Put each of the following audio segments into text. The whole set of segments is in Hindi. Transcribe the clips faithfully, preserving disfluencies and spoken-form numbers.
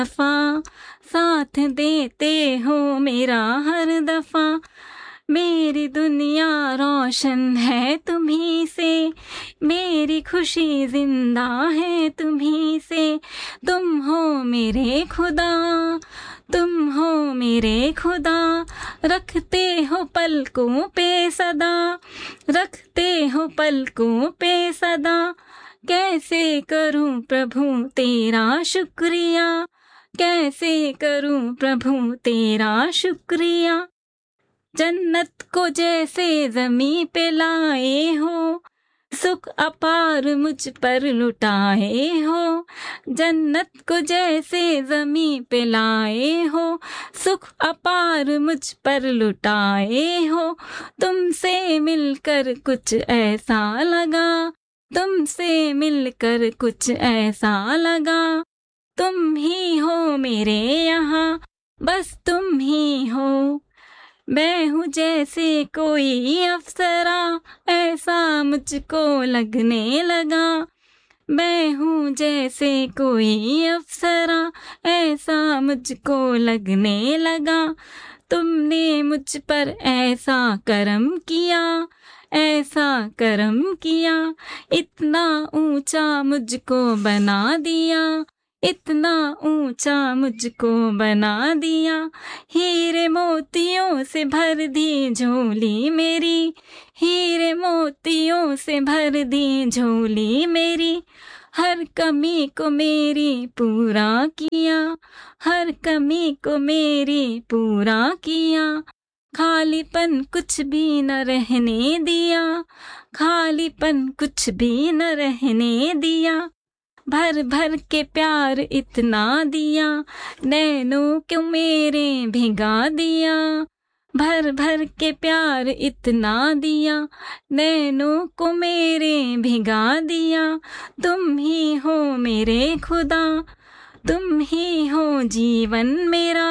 दफा, साथ देते हो मेरा हर दफा। मेरी दुनिया रोशन है तुम्ही से, मेरी खुशी जिंदा है तुम्ही से। तुम हो मेरे खुदा, तुम हो मेरे खुदा, रखते हो पलकों पे सदा, रखते हो पलकों पे सदा। कैसे करूं प्रभु तेरा शुक्रिया, कैसे करूं प्रभु तेरा शुक्रिया। जन्नत को जैसे ज़मीं पे लाए हो, सुख अपार मुझ पर लुटाए हो। जन्नत को जैसे ज़मीं पे लाए हो, सुख अपार मुझ पर लुटाए हो। तुमसे मिलकर कुछ ऐसा लगा, तुमसे मिलकर कुछ ऐसा लगा। तुम ही हो मेरे यहाँ, बस तुम ही हो। मैं हूँ जैसे कोई अप्सरा, ऐसा मुझको लगने लगा। मैं हूँ जैसे कोई अप्सरा, ऐसा मुझको लगने लगा। तुमने मुझ पर ऐसा करम किया, ऐसा करम किया। इतना ऊंचा मुझको बना दिया, इतना ऊंचा मुझको बना दिया। हीरे मोतियों से भर दी झोली मेरी, हीरे मोतियों से भर दी झोली मेरी। हर कमी को मेरी पूरा किया, हर कमी को मेरी पूरा किया। खालीपन कुछ भी न रहने दिया, खालीपन कुछ भी न रहने दिया। भर भर के प्यार इतना दिया, नैनों को मेरे भिगा दिया। भर भर के प्यार इतना दिया, नैनों को मेरे भिगा दिया। तुम ही हो मेरे खुदा, तुम ही हो जीवन मेरा,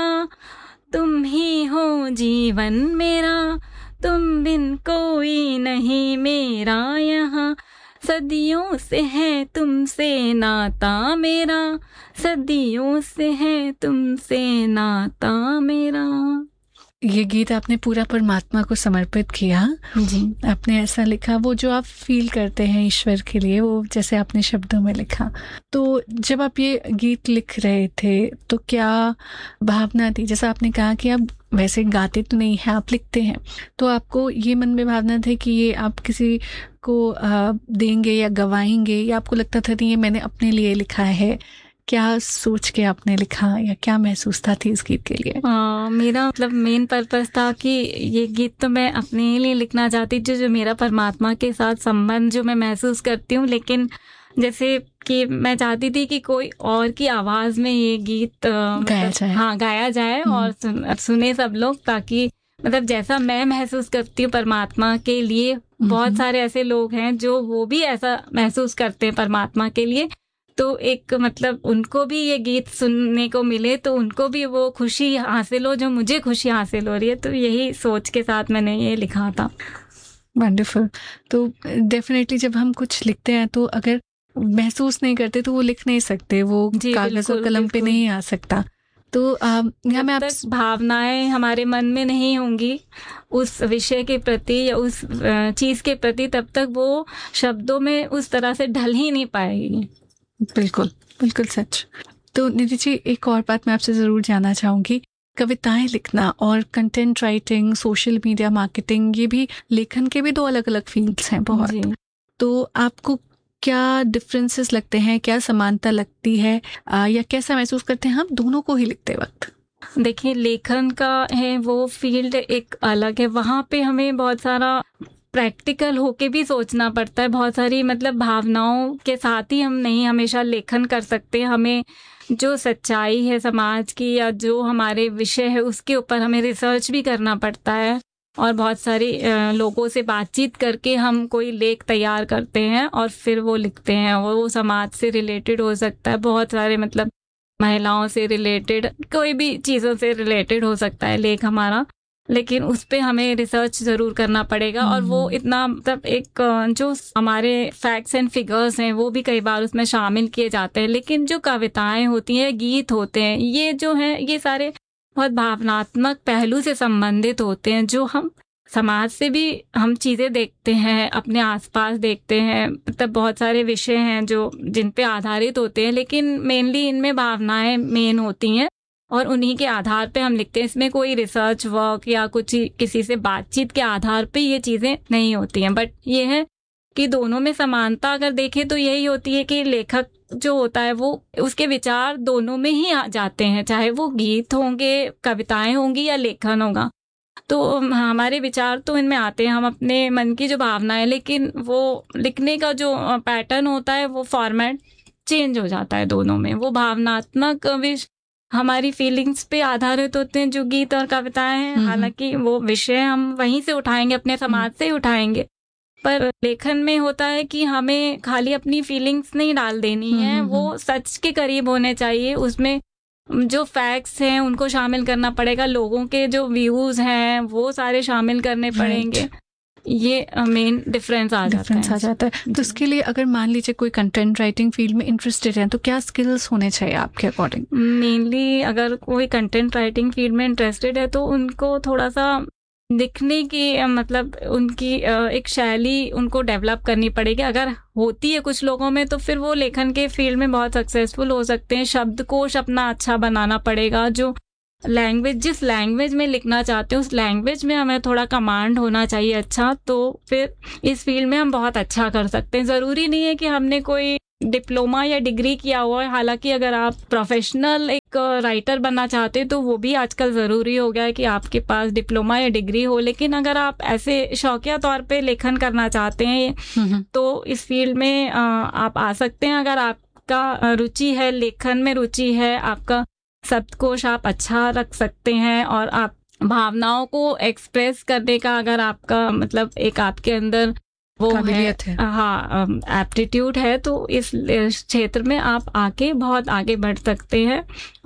तुम ही हो जीवन मेरा। तुम बिन कोई नहीं मेरा यहाँ, सदियों से है तुमसे नाता मेरा, सदियों से है तुमसे नाता मेरा। ये गीत आपने पूरा परमात्मा को समर्पित किया जी। आपने ऐसा लिखा, वो जो आप फील करते हैं ईश्वर के लिए, वो जैसे आपने शब्दों में लिखा। तो जब आप ये गीत लिख रहे थे तो क्या भावना थी? जैसा आपने कहा कि आप वैसे गाते तो नहीं हैं, आप लिखते हैं, तो आपको ये मन में भावना थी कि ये आप किसी को देंगे या गवाएंगे, या आपको लगता था कि ये मैंने अपने लिए लिखा है? क्या सोच के आपने लिखा, या क्या महसूस था थी इस गीत के लिए? आ, मेरा मतलब मेन पर्पस था कि ये गीत तो मैं अपने लिए लिखना चाहती थी, जो मेरा परमात्मा के साथ संबंध जो मैं महसूस करती हूँ। लेकिन जैसे कि मैं चाहती थी कि कोई और की आवाज में ये गीत गाया मतलब, जाए। हाँ गाया जाए और सुन, सुने सब लोग, ताकि मतलब जैसा मैं महसूस करती हूँ परमात्मा के लिए, बहुत सारे ऐसे लोग हैं जो वो भी ऐसा महसूस करते हैं परमात्मा के लिए। तो एक मतलब उनको भी ये गीत सुनने को मिले, तो उनको भी वो खुशी हासिल हो जो मुझे खुशी हासिल हो रही है। तो यही सोच के साथ मैंने ये लिखा था। वंडरफुल। तो डेफिनेटली जब हम कुछ लिखते हैं तो अगर महसूस नहीं करते तो वो लिख नहीं सकते, वो कागज और कलम पे नहीं आ सकता। तो यहाँ मैं आप भावनाएं हमारे मन में नहीं होंगी उस विषय के प्रति या उस चीज के प्रति, तब तक वो शब्दों में उस तरह से ढल ही नहीं पाएगी। बिल्कुल बिल्कुल सच। तो निधि जी, एक और बात मैं आपसे ज़रूर जानना चाहूँगी। कविताएं लिखना और content writing, social media marketing, ये भी लेखन के भी दो अलग अलग फील्ड्स हैं बहुत। तो आपको क्या डिफरेंसेस लगते हैं, क्या समानता लगती है, आ, या कैसा महसूस करते हैं हम दोनों को ही लिखते वक्त? देखिए, लेखन का है वो फील्ड एक अलग है, वहाँ पे हमें बहुत सारा प्रैक्टिकल होके भी सोचना पड़ता है। बहुत सारी मतलब भावनाओं के साथ ही हम नहीं हमेशा लेखन कर सकते। हमें जो सच्चाई है समाज की या जो हमारे विषय है उसके ऊपर हमें रिसर्च भी करना पड़ता है, और बहुत सारे लोगों से बातचीत करके हम कोई लेख तैयार करते हैं और फिर वो लिखते हैं। और वो समाज से रिलेटेड हो सकता है, बहुत सारे मतलब महिलाओं से रिलेटेड, कोई भी चीज़ों से रिलेटेड हो सकता है लेख हमारा। लेकिन उस पे हमें रिसर्च ज़रूर करना पड़ेगा। और वो इतना मतलब एक जो हमारे फैक्ट्स एंड फिगर्स हैं वो भी कई बार उसमें शामिल किए जाते हैं, लेकिन जो कविताएं होती हैं, गीत होते हैं, ये जो हैं ये सारे बहुत भावनात्मक पहलू से संबंधित होते हैं, जो हम समाज से भी हम चीज़ें देखते हैं, अपने आसपास देखते हैं, मतलब बहुत सारे विषय हैं जो जिन पे आधारित होते हैं, लेकिन मेनली इनमें भावनाएं मेन होती हैं और उन्हीं के आधार पे हम लिखते हैं। इसमें कोई रिसर्च वर्क या कुछ किसी से बातचीत के आधार पे ये चीज़ें नहीं होती हैं। बट ये है कि दोनों में समानता अगर देखें तो यही होती है कि लेखक जो होता है वो उसके विचार दोनों में ही आ जाते हैं, चाहे वो गीत होंगे, कविताएं होंगी या लेखन होगा। तो हमारे विचार तो इनमें आते हैं, हम अपने मन की जो भावना है, लेकिन वो लिखने का जो पैटर्न होता है वो फॉर्मेट चेंज हो जाता है दोनों में। वो भावनात्मक विषय हमारी फीलिंग्स पे आधारित होते हैं जो गीत और कविताएं हैं, हालांकि वो विषय हम वहीं से उठाएंगे, अपने समाज से उठाएंगे, पर लेखन में होता है कि हमें खाली अपनी फीलिंग्स नहीं डाल देनी है, वो सच के करीब होने चाहिए। उसमें जो फैक्ट्स हैं उनको शामिल करना पड़ेगा, लोगों के जो व्यूज हैं वो सारे शामिल करने पड़ेंगे। ये मेन डिफरेंस आ जाता है। आ जाता है। तो इसके लिए अगर मान लीजिए कोई कंटेंट राइटिंग फील्ड में इंटरेस्टेड है तो क्या स्किल्स होने चाहिए आपके अकॉर्डिंग? मेनली अगर कोई कंटेंट राइटिंग फील्ड में इंटरेस्टेड है तो उनको थोड़ा सा लिखने की मतलब उनकी एक शैली उनको डेवलप करनी पड़ेगी। अगर होती है कुछ लोगों में तो फिर वो लेखन के फील्ड में बहुत सक्सेसफुल हो सकते हैं। शब्दकोश अपना अच्छा बनाना पड़ेगा, जो लैंग्वेज जिस लैंग्वेज में लिखना चाहते हैं उस लैंग्वेज में हमें थोड़ा कमांड होना चाहिए अच्छा, तो फिर इस फील्ड में हम बहुत अच्छा कर सकते हैं। ज़रूरी नहीं है कि हमने कोई डिप्लोमा या डिग्री किया हुआ है, हालांकि अगर आप प्रोफेशनल एक राइटर बनना चाहते हैं तो वो भी आजकल ज़रूरी हो गया है कि आपके पास डिप्लोमा या डिग्री हो। लेकिन अगर आप ऐसे शौकिया तौर पे लेखन करना चाहते हैं तो इस फील्ड में आप आ सकते हैं। अगर आपका रुचि है, लेखन में रुचि है, आपका शब्दकोश आप अच्छा रख सकते हैं और आप भावनाओं को एक्सप्रेस करने का अगर आपका मतलब एक आपके अंदर वो है, है। हाँ एप्टीट्यूड है, तो इस क्षेत्र में आप आके बहुत आगे बढ़ सकते हैं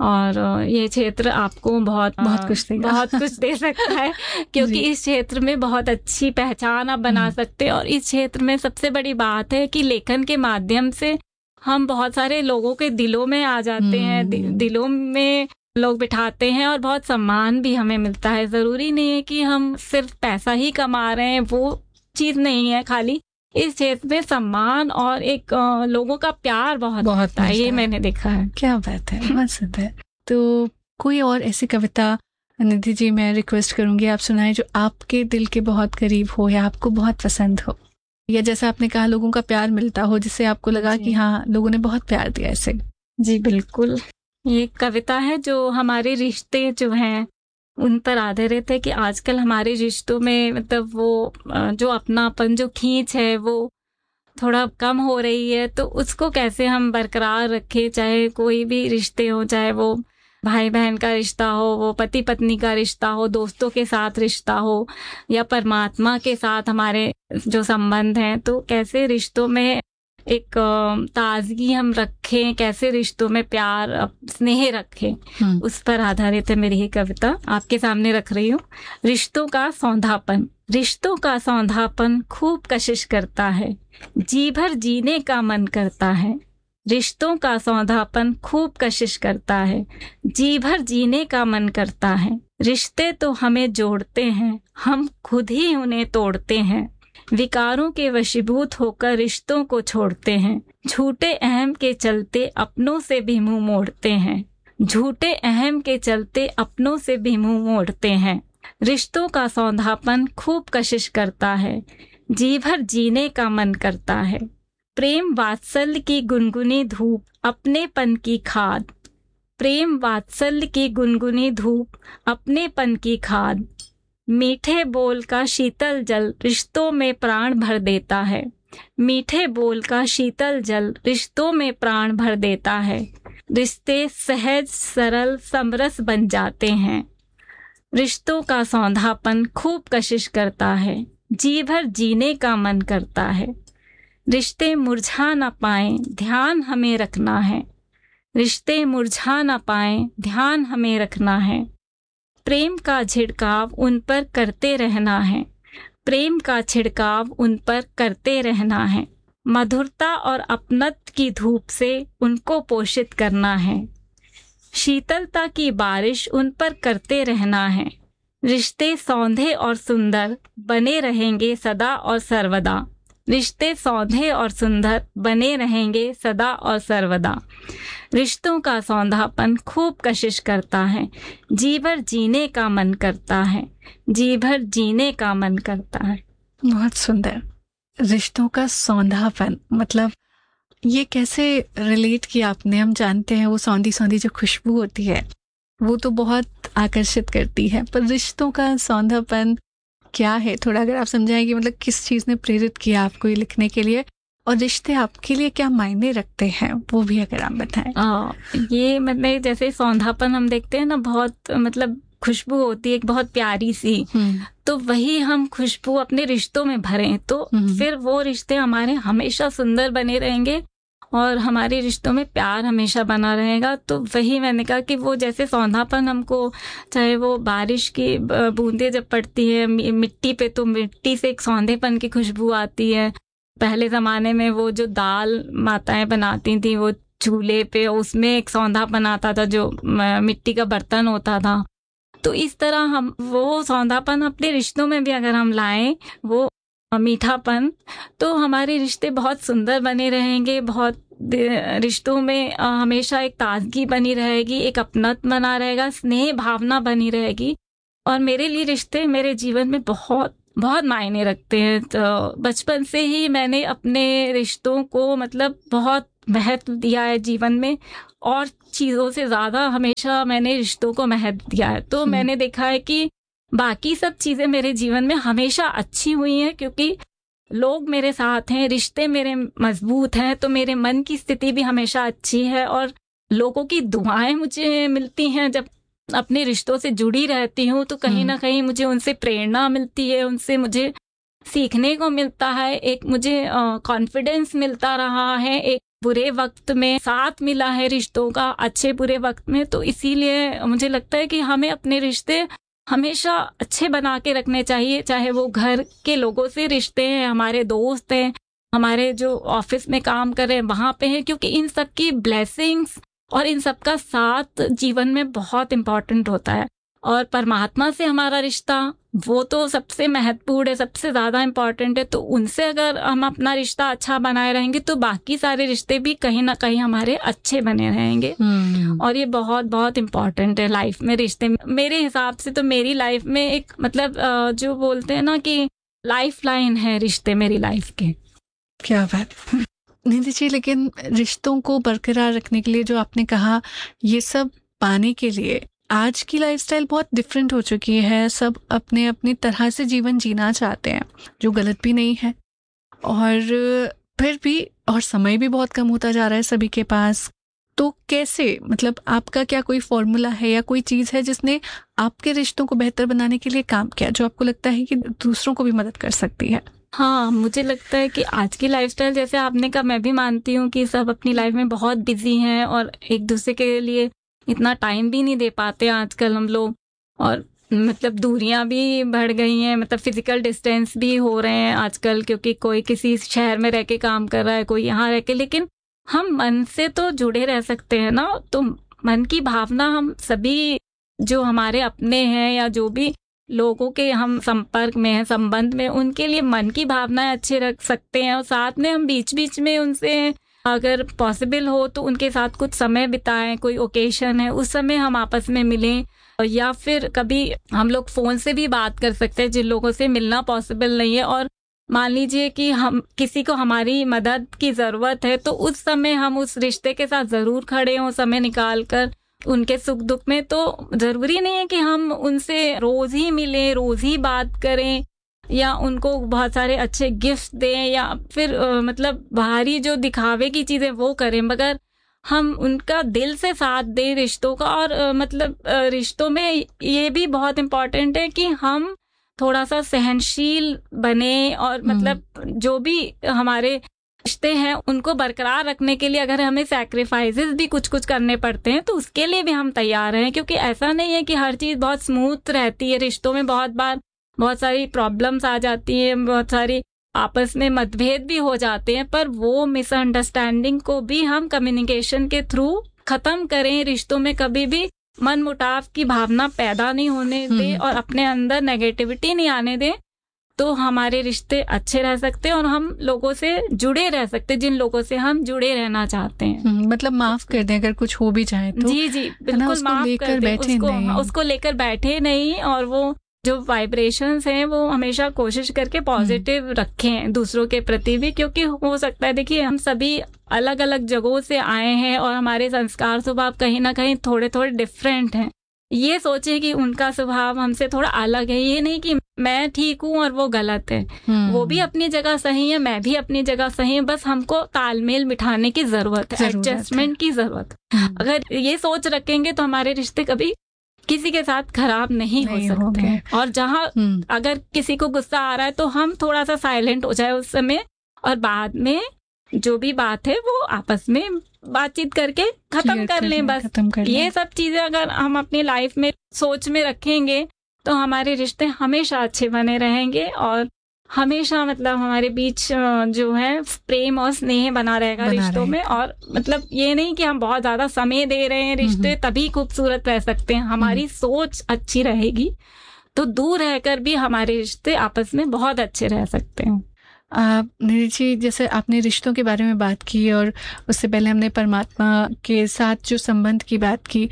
और ये क्षेत्र आपको बहुत बहुत कुछ देगा। बहुत कुछ दे सकता है क्योंकि इस क्षेत्र में बहुत अच्छी पहचान आप बना सकते हैं। और इस क्षेत्र में सबसे बड़ी बात है कि लेखन के माध्यम से हम बहुत सारे लोगों के दिलों में आ जाते हैं, दि, दिलों में लोग बिठाते हैं और बहुत सम्मान भी हमें मिलता है। ज़रूरी नहीं है कि हम सिर्फ पैसा ही कमा रहे हैं, वो चीज़ नहीं है। खाली इस क्षेत्र में सम्मान और एक आ, लोगों का प्यार बहुत बहुत है, ये मैंने देखा है। क्या बात है, बहुत सुंदर। तो कोई और ऐसी कविता निधि जी मैं रिक्वेस्ट करूंगी आप सुनाएं जो आपके दिल के बहुत करीब हो या आपको बहुत पसंद हो, या जैसा आपने कहा लोगों का प्यार मिलता हो जिससे आपको लगा कि हाँ लोगों ने बहुत प्यार दिया इसे। जी बिल्कुल, ये कविता है जो हमारे रिश्ते जो हैं उन पर आधारित है कि आजकल हमारे रिश्तों में मतलब वो जो अपनापन, जो खींच है वो थोड़ा कम हो रही है। तो उसको कैसे हम बरकरार रखें, चाहे कोई भी रिश्ते हो, चाहे वो भाई बहन का रिश्ता हो, वो पति पत्नी का रिश्ता हो, दोस्तों के साथ रिश्ता हो या परमात्मा के साथ हमारे जो संबंध हैं, तो कैसे रिश्तों में एक ताजगी हम रखें, कैसे रिश्तों में प्यार स्नेह रखें, उस पर आधारित है मेरी ही कविता। आपके सामने रख रही हूँ। रिश्तों का सौंधापन, रिश्तों का सौंधापन खूब कशिश करता है, जी भर जीने का मन करता है। रिश्तों का सौंधापन खूब कशिश करता है, जी भर जीने का मन करता है। रिश्ते तो हमें जोड़ते हैं, हम खुद ही उन्हें तोड़ते हैं। विकारों के वशीभूत होकर रिश्तों को छोड़ते हैं, झूठे अहम के चलते अपनों से भी मुंह मोड़ते हैं। झूठे अहम के चलते अपनों से भी मुंह मोड़ते हैं। रिश्तों का सौंधापन खूब कशिश करता है, जी भर जीने का मन करता है। प्रेम वात्सल्य की गुनगुनी धूप, अपनेपन की खाद। प्रेम वात्सल्य की गुनगुनी धूप, अपनेपन की खाद। मीठे बोल का शीतल जल रिश्तों में प्राण भर देता है। मीठे बोल का शीतल जल रिश्तों में प्राण भर देता है। रिश्ते सहज सरल समरस बन जाते हैं। रिश्तों का सौंधापन खूब कशिश करता है, जी भर जीने का मन करता है। रिश्ते मुरझा न पाएं, ध्यान हमें रखना है। रिश्ते मुरझा न पाएं, ध्यान हमें रखना है। प्रेम का छिड़काव उन पर करते रहना है, प्रेम का छिड़काव उन पर करते रहना है, मधुरता और अपनत्व की धूप से उनको पोषित करना है, शीतलता की बारिश उन पर करते रहना है, रिश्ते सौंधे और सुंदर बने रहेंगे सदा और सर्वदा, रिश्ते सौंधे और सुंदर बने रहेंगे सदा और सर्वदा, रिश्तों का सौंधापन खूब कशिश करता है, जी भर जीने का मन करता है, जी भर जीने का मन करता है। बहुत सुंदर। रिश्तों का सौंधापन, मतलब ये कैसे रिलेट किया आपने? हम जानते हैं वो सौंधी सौंधी जो खुशबू होती है वो तो बहुत आकर्षित करती है, पर रिश्तों का सौंधापन क्या है? थोड़ा अगर आप समझाएं कि मतलब किस चीज़ ने प्रेरित किया आपको ये लिखने के लिए, और रिश्ते आपके लिए क्या मायने रखते हैं, वो भी अगर आप बताएं। आ, ये मतलब जैसे सौंधापन हम देखते हैं ना, बहुत मतलब खुशबू होती है एक बहुत प्यारी सी, तो वही हम खुशबू अपने रिश्तों में भरें तो फिर वो रिश्ते हमारे हमेशा सुंदर बने रहेंगे और हमारे रिश्तों में प्यार हमेशा बना रहेगा। तो वही मैंने कहा कि वो जैसे सौंधापन हमको, चाहे वो बारिश की बूंदें जब पड़ती है मिट्टी पे, तो मिट्टी से एक सौंधेपन की खुशबू आती है। पहले ज़माने में वो जो दाल माताएं बनाती थी वो चूल्हे पे, उसमें एक सौंधापन आता था जो मिट्टी का बर्तन होता था। तो इस तरह हम वो सौंधापन अपने रिश्तों में भी अगर हम लाएं, वो मीठापन, तो हमारे रिश्ते बहुत सुंदर बने रहेंगे। बहुत रिश्तों में हमेशा एक ताजगी बनी रहेगी, एक अपनत्व बना रहेगा, स्नेह भावना बनी रहेगी। और मेरे लिए रिश्ते मेरे जीवन में बहुत बहुत मायने रखते हैं। तो बचपन से ही मैंने अपने रिश्तों को मतलब बहुत महत्व दिया है जीवन में, और चीज़ों से ज़्यादा हमेशा मैंने रिश्तों को महत्व दिया है। तो मैंने देखा है कि बाकी सब चीज़ें मेरे जीवन में हमेशा अच्छी हुई हैं क्योंकि लोग मेरे साथ हैं, रिश्ते मेरे मजबूत हैं, तो मेरे मन की स्थिति भी हमेशा अच्छी है और लोगों की दुआएं मुझे मिलती हैं। जब अपने रिश्तों से जुड़ी रहती हूँ तो कहीं ना कहीं मुझे उनसे प्रेरणा मिलती है, उनसे मुझे सीखने को मिलता है, एक मुझे कॉन्फिडेंस मिलता रहा है, एक बुरे वक्त में साथ मिला है रिश्तों का, अच्छे बुरे वक्त में। तो इसीलिए मुझे लगता है कि हमें अपने रिश्ते हमेशा अच्छे बना के रखने चाहिए, चाहे वो घर के लोगों से रिश्ते हैं, हमारे दोस्त हैं, हमारे जो ऑफिस में काम कर रहे हैं वहाँ पे हैं, क्योंकि इन सब की ब्लेसिंग्स और इन सब का साथ जीवन में बहुत इम्पोर्टेंट होता है। और परमात्मा से हमारा रिश्ता वो तो सबसे महत्वपूर्ण है, सबसे ज़्यादा इम्पोर्टेंट है। तो उनसे अगर हम अपना रिश्ता अच्छा बनाए रहेंगे तो बाकी सारे रिश्ते भी कहीं ना कहीं हमारे अच्छे बने रहेंगे। hmm. और ये बहुत बहुत इम्पोर्टेंट है लाइफ में रिश्ते। मेरे हिसाब से तो मेरी लाइफ में एक मतलब जो बोलते हैं ना कि लाइफ लाइन है रिश्ते मेरी लाइफ के। क्या बात निधि जी। लेकिन रिश्तों को बरकरार रखने के लिए जो आपने कहा, ये सब पाने के लिए आज की लाइफस्टाइल बहुत डिफरेंट हो चुकी है। सब अपने अपनी तरह से जीवन जीना चाहते हैं, जो गलत भी नहीं है, और फिर भी और समय भी बहुत कम होता जा रहा है सभी के पास। तो कैसे, मतलब आपका क्या कोई फॉर्मूला है या कोई चीज़ है जिसने आपके रिश्तों को बेहतर बनाने के लिए काम किया, जो आपको लगता है कि दूसरों को भी मदद कर सकती है? हाँ, मुझे लगता है कि आज की लाइफस्टाइल, जैसे आपने कहा, मैं भी मानती हूँ कि सब अपनी लाइफ में बहुत बिजी हैं और एक दूसरे के लिए इतना टाइम भी नहीं दे पाते आजकल हम लोग। और मतलब दूरियां भी बढ़ गई हैं, मतलब फिजिकल डिस्टेंस भी हो रहे हैं आजकल, क्योंकि कोई किसी शहर में रह के काम कर रहा है, कोई यहाँ रह के। लेकिन हम मन से तो जुड़े रह सकते हैं ना। तो मन की भावना हम सभी जो हमारे अपने हैं या जो भी लोगों के हम संपर्क में हैं, संबंध में, उनके लिए मन की भावनाएं अच्छे रख सकते हैं। और साथ में हम बीच बीच में उनसे अगर पॉसिबल हो तो उनके साथ कुछ समय बिताएं। कोई ओकेशन है उस समय हम आपस में मिलें, या फिर कभी हम लोग फ़ोन से भी बात कर सकते हैं जिन लोगों से मिलना पॉसिबल नहीं है। और मान लीजिए कि हम किसी को हमारी मदद की ज़रूरत है तो उस समय हम उस रिश्ते के साथ ज़रूर खड़े हों, समय निकाल कर उनके सुख दुख में। तो ज़रूरी नहीं है कि हम उनसे रोज़ ही मिलें, रोज़ ही बात करें, या उनको बहुत सारे अच्छे गिफ्ट दें, या फिर आ, मतलब बाहरी जो दिखावे की चीज़ें वो करें, मगर हम उनका दिल से साथ दें रिश्तों का। और आ, मतलब आ, रिश्तों में ये भी बहुत इम्पोर्टेंट है कि हम थोड़ा सा सहनशील बने, और मतलब जो भी हमारे रिश्ते हैं उनको बरकरार रखने के लिए अगर हमें सैक्रिफाइसेस भी कुछ कुछ करने पड़ते हैं तो उसके लिए भी हम तैयार हैं, क्योंकि ऐसा नहीं है कि हर चीज़ बहुत स्मूथ रहती है। रिश्तों में बहुत बार बहुत सारी प्रॉब्लम्स आ जाती हैं, बहुत सारी आपस में मतभेद भी हो जाते हैं, पर वो मिसअंडरस्टैंडिंग को भी हम कम्युनिकेशन के थ्रू खत्म करें। रिश्तों में कभी भी मन मुटाव की भावना पैदा नहीं होने दें और अपने अंदर नेगेटिविटी नहीं आने दें, तो हमारे रिश्ते अच्छे रह सकते हैं और हम लोगों से जुड़े रह सकते हैं, जिन लोगों से हम जुड़े रहना चाहते हैं। मतलब माफ कर दें अगर कुछ हो भी जाए तो। जी जी बिल्कुल माफ कर दें, उसको उसको लेकर बैठे नहीं, और वो जो वाइब्रेशंस हैं वो हमेशा कोशिश करके पॉजिटिव रखें दूसरों के प्रति भी, क्योंकि हो सकता है देखिए हम सभी अलग अलग जगहों से आए हैं और हमारे संस्कार स्वभाव कहीं ना कहीं थोड़े थोड़े डिफरेंट हैं। ये सोचे कि उनका स्वभाव हमसे थोड़ा अलग है, ये नहीं कि मैं ठीक हूँ और वो गलत है। वो भी अपनी जगह सही है, मैं भी अपनी जगह सही है, बस हमको तालमेल बिठाने की जरूरत है, एडजस्टमेंट की जरूरत है। अगर ये सोच रखेंगे तो हमारे रिश्ते कभी किसी के साथ खराब नहीं, नहीं हो सकते हैं। और जहाँ अगर किसी को गुस्सा आ रहा है तो हम थोड़ा सा साइलेंट हो जाए उस समय, और बाद में जो भी बात है वो आपस में बातचीत करके खत्म कर लें बस। कर ये सब चीजें अगर हम अपनी लाइफ में सोच में रखेंगे तो हमारे रिश्ते हमेशा अच्छे बने रहेंगे और हमेशा मतलब हमारे बीच जो है प्रेम और स्नेह बना रहेगा बना रिश्तों में। और मतलब ये नहीं कि हम बहुत ज्यादा समय दे रहे हैं रिश्ते तभी खूबसूरत रह सकते हैं, हमारी सोच अच्छी रहेगी तो दूर रहकर भी हमारे रिश्ते आपस में बहुत अच्छे रह सकते हैं। निधि जी, जैसे आपने रिश्तों के बारे में बात की और उससे पहले हमने परमात्मा के साथ जो संबंध की बात की,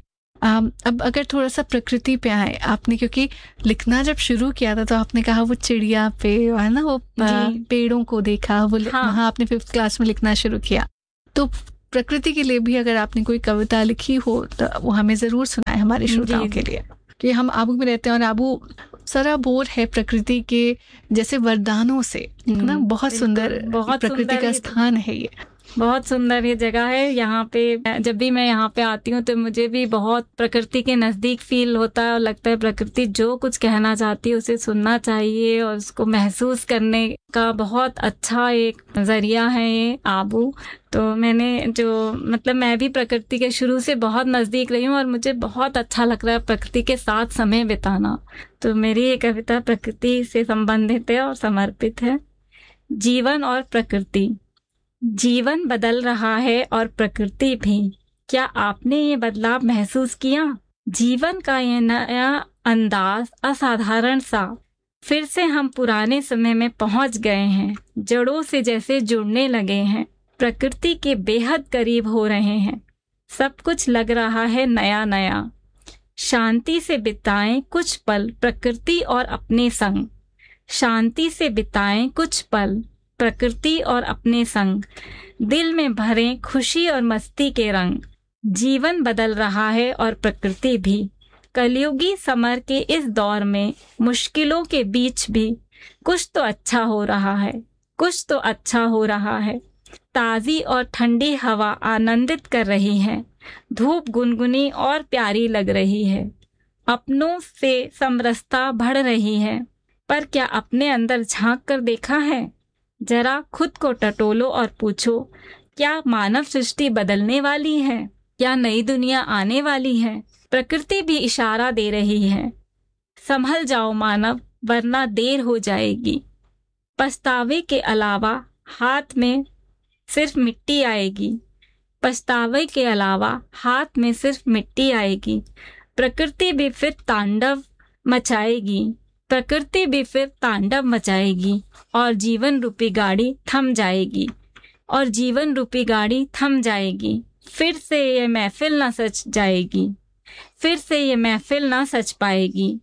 अब अगर थोड़ा सा प्रकृति पे आए आपने, क्योंकि लिखना जब शुरू किया था तो आपने कहा वो चिड़िया पे है ना, वो पेड़ों को देखा, वो हाँ। वहाँ आपने फिफ्थ क्लास में लिखना शुरू किया, तो प्रकृति के लिए भी अगर आपने कोई कविता लिखी हो तो वो हमें जरूर सुनाए हमारे श्रोताओं के लिए, कि हम आबू में रहते हैं और आबू सराबोर है प्रकृति के जैसे वरदानों से ना, बहुत सुंदर बहुत प्रकृति का स्थान है ये, बहुत सुंदर ये जगह है। यहाँ पे जब भी मैं यहाँ पे आती हूँ तो मुझे भी बहुत प्रकृति के नजदीक फील होता है और लगता है प्रकृति जो कुछ कहना चाहती है उसे सुनना चाहिए और उसको महसूस करने का बहुत अच्छा एक नजरिया है ये आबू। तो मैंने जो मतलब मैं भी प्रकृति के शुरू से बहुत नजदीक रही हूँ और मुझे बहुत अच्छा लग रहा है प्रकृति के साथ समय बिताना। तो मेरी ये कविता प्रकृति से संबंधित है और समर्पित है। जीवन और प्रकृति। जीवन बदल रहा है और प्रकृति भी, क्या आपने ये बदलाव महसूस किया? जीवन का ये नया अंदाज असाधारण सा, फिर से हम पुराने समय में पहुंच गए हैं, जड़ों से जैसे जुड़ने लगे हैं, प्रकृति के बेहद करीब हो रहे हैं, सब कुछ लग रहा है नया नया। शांति से बिताएं कुछ पल प्रकृति और अपने संग, शांति से बिताएं कुछ पल प्रकृति और अपने संग, दिल में भरें खुशी और मस्ती के रंग। जीवन बदल रहा है और प्रकृति भी, कलयुगी समर के इस दौर में मुश्किलों के बीच भी कुछ तो अच्छा हो रहा है, कुछ तो अच्छा हो रहा है। ताज़ी और ठंडी हवा आनंदित कर रही है, धूप गुनगुनी और प्यारी लग रही है, अपनों से समरसता बढ़ रही है। पर क्या अपने अंदर झांक कर देखा है? जरा खुद को टटोलो और पूछो, क्या मानव सृष्टि बदलने वाली है? क्या नई दुनिया आने वाली है? प्रकृति भी इशारा दे रही है, संभल जाओ मानव वरना देर हो जाएगी। पछतावे के अलावा हाथ में सिर्फ मिट्टी आएगी, पछतावे के अलावा हाथ में सिर्फ मिट्टी आएगी। प्रकृति भी फिर तांडव मचाएगी, प्रकृति भी फिर तांडव मचाएगी और जीवन रूपी गाड़ी थम जाएगी, और जीवन रूपी गाड़ी थम जाएगी। फिर से ये महफिल ना सच जाएगी, फिर से ये महफिल ना सच पाएगी।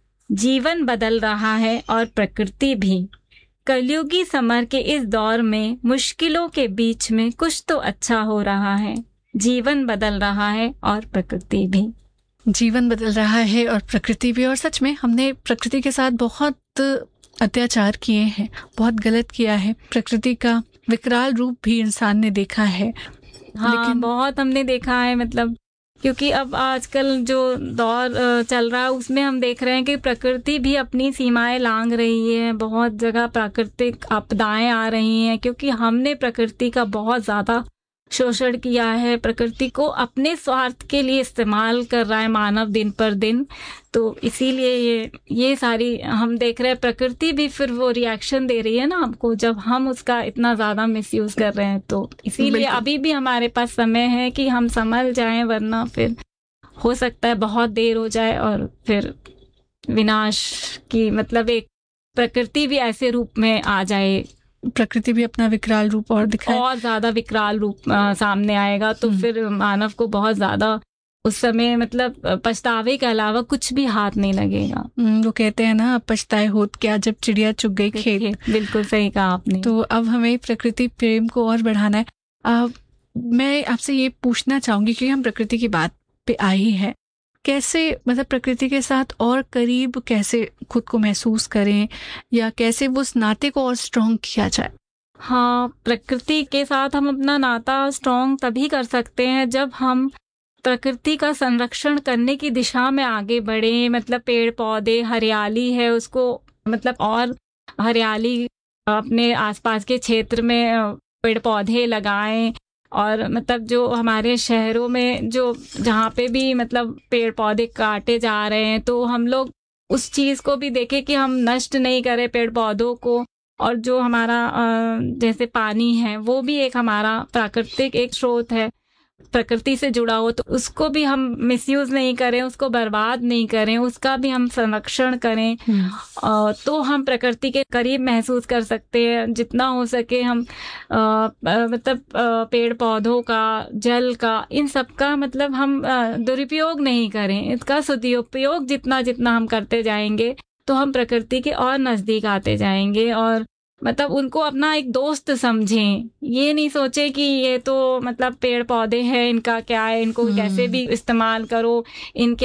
जीवन बदल रहा है और प्रकृति भी, कलयुगी समर के इस दौर में मुश्किलों के बीच में कुछ तो अच्छा हो रहा है। जीवन बदल रहा है और प्रकृति भी, जीवन बदल रहा है और प्रकृति भी। और सच में हमने प्रकृति के साथ बहुत अत्याचार किए हैं, बहुत गलत किया है। प्रकृति का विकराल रूप भी इंसान ने देखा है। हाँ, लेकिन बहुत हमने देखा है। मतलब क्योंकि अब आजकल जो दौर चल रहा है उसमें हम देख रहे हैं कि प्रकृति भी अपनी सीमाएं लांघ रही है, बहुत जगह प्राकृतिक आपदाएं आ रही हैं क्योंकि हमने प्रकृति का बहुत ज़्यादा शोषण किया है, प्रकृति को अपने स्वार्थ के लिए इस्तेमाल कर रहा है मानव दिन पर दिन। तो इसीलिए ये ये सारी हम देख रहे हैं, प्रकृति भी फिर वो रिएक्शन दे रही है ना हमको जब हम उसका इतना ज़्यादा मिसयूज कर रहे हैं। तो इसीलिए अभी भी हमारे पास समय है कि हम संभल जाएं, वरना फिर हो सकता है बहुत देर हो जाए और फिर विनाश की मतलब एक प्रकृति भी ऐसे रूप में आ जाए, प्रकृति भी अपना विकराल रूप और दिखाए, और ज्यादा विकराल रूप आ, सामने आएगा। तो फिर मानव को बहुत ज्यादा उस समय मतलब पछतावे के अलावा कुछ भी हाथ नहीं लगेगा। वो कहते हैं ना, पछताए होत क्या जब चिड़िया चुग गई खेत। बिल्कुल सही कहा आपने। तो अब हमें प्रकृति प्रेम को और बढ़ाना है। आ, मैं आपसे ये पूछना चाहूंगी कि हम प्रकृति की बात पे आई है, कैसे मतलब प्रकृति के साथ और करीब कैसे खुद को महसूस करें या कैसे वो उस नाते को और स्ट्रॉन्ग किया जाए? हाँ, प्रकृति के साथ हम अपना नाता स्ट्रॉन्ग तभी कर सकते हैं जब हम प्रकृति का संरक्षण करने की दिशा में आगे बढ़े। मतलब पेड़ पौधे, हरियाली है उसको मतलब और हरियाली अपने आसपास के क्षेत्र में पेड़ पौधे लगाएं। और मतलब जो हमारे शहरों में जो जहाँ पे भी मतलब पेड़ पौधे काटे जा रहे हैं तो हम लोग उस चीज़ को भी देखें कि हम नष्ट नहीं करें पेड़ पौधों को। और जो हमारा जैसे पानी है वो भी एक हमारा प्राकृतिक एक स्रोत है, प्रकृति से जुड़ा हो, तो उसको भी हम मिसयूज नहीं करें, उसको बर्बाद नहीं करें, उसका भी हम संरक्षण करें। तो हम प्रकृति के करीब महसूस कर सकते हैं। जितना हो सके हम आ, मतलब पेड़ पौधों का, जल का, इन सब का मतलब हम दुरुपयोग नहीं करें, इसका सदुपयोग जितना जितना हम करते जाएंगे तो हम प्रकृति के और नजदीक आते जाएंगे। और मतलब उनको अपना एक दोस्त समझें, ये नहीं सोचे कि ये तो मतलब पेड़ पौधे हैं, इनका क्या है, इनको कैसे भी इस्तेमाल करो, इनके